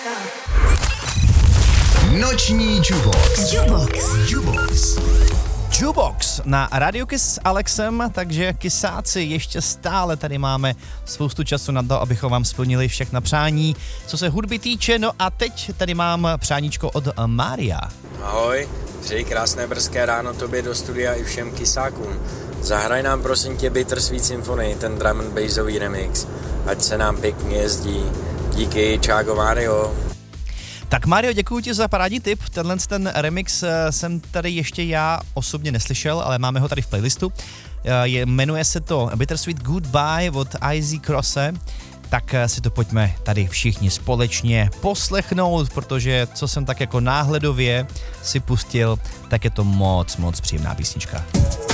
Noční Jukebox. Jukebox na Radio Kiss s Alexem, takže kysáci, ještě stále tady máme spoustu času na to, abychom vám splnili všechna přání, co se hudby týče. No a teď tady mám přáníčko od Mária. Ahoj, přeji krásné brzké ráno tobě do studia i všem kysákům. Zahraj nám prosím tě Bittersweet Symphony, ten drum and bassový remix, ať se nám pěkně jezdí. Díky, čágo Mário. Tak Mário, děkuji ti za parádní tip. Ten remix jsem tady ještě já osobně neslyšel, ale máme ho tady v playlistu. Jmenuje se to Bittersweet Goodbye od Izzy Crosse. Tak si to pojďme tady všichni společně poslechnout, protože co jsem tak jako náhledově si pustil, tak je to moc příjemná písnička.